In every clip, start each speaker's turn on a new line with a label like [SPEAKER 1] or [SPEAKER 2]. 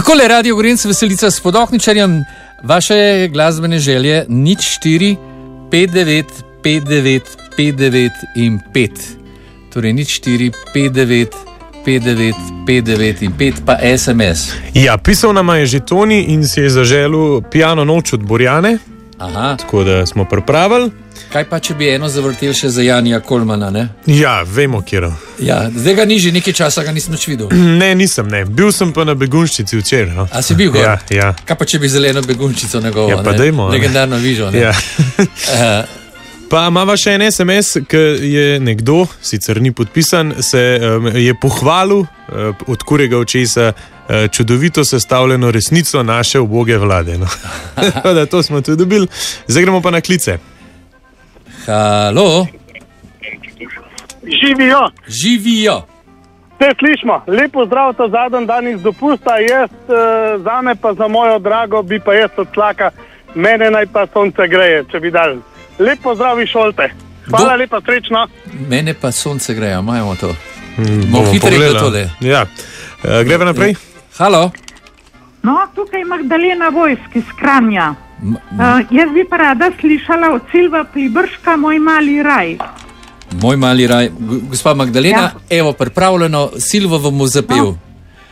[SPEAKER 1] Takole Radio Gorenc Veselica s Podokničarjem, vaše glasbene želje 04 59 59 59 in 5. Torej 04 59 59 59 in 5 pa SMS.
[SPEAKER 2] Ja, pisal nama je že Toni in si je zaželil Pijano noč od Borjane.
[SPEAKER 1] Aha.
[SPEAKER 2] Tako da smo pripravili.
[SPEAKER 1] Kaj pa, če bi eno zavrtel še za Janija Kolmana, ne?
[SPEAKER 2] Ja, vemo, kjero.
[SPEAKER 1] Ja, zdaj ga ni že nekaj časa, ga nisem več videl.
[SPEAKER 2] Ne, nisem, ne. Bil sem pa na begunščici včeraj. No.
[SPEAKER 1] A si bil gor?
[SPEAKER 2] Ja.
[SPEAKER 1] Kaj pa, če bi zeleno begunčico njegovo,
[SPEAKER 2] Ja, pa dajmo.
[SPEAKER 1] Legendarno vižo, ne?
[SPEAKER 2] Ja. Pa imava še en SMS, ki je nekdo, sicer ni podpisan, se je pohvalil od kurega očesa čudovito sestavljeno resnico naše uboge vlade. No. Da, to smo tudi dobili. Zdaj gremo pa na klice.
[SPEAKER 1] Halo?
[SPEAKER 3] Živijo.
[SPEAKER 1] Živijo.
[SPEAKER 3] Te slišimo. Lepo zdrav ta zadnji dan iz dopusta. Jaz zame pa za mojo drago bi pa jaz od tlaka. Mene naj pa sonce greje, če bi dal. Lepo zdrav iz Šolte. Hvala lepa, srečno.
[SPEAKER 1] Mene pa sonce greje, imamo to.
[SPEAKER 2] Bomo
[SPEAKER 1] hitreje tole.
[SPEAKER 2] Ja. Greva naprej.
[SPEAKER 1] Halo?
[SPEAKER 4] No, tukaj Magdalena Vojsk iz Kranja. Jaz bi pa rada slišala od Silva Plibrška Moj mali raj.
[SPEAKER 1] Moj mali raj. Gospa Magdalena, ja. Evo, pripravljeno, Silvo vam bo zapel.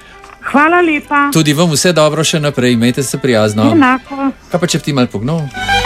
[SPEAKER 4] Hvala lepa.
[SPEAKER 1] Tudi vam vse dobro še naprej, imejte se prijazno.
[SPEAKER 4] Enako.
[SPEAKER 1] Kaj pa, če bi ti malo pognal?